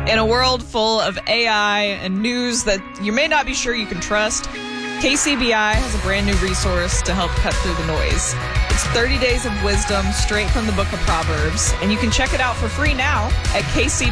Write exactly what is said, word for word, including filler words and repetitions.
In a world full of A I and news that you may not be sure you can trust, K C B I has a brand new resource to help cut through the noise. It's thirty days of wisdom straight from the book of Proverbs, and you can check it out for free now at k c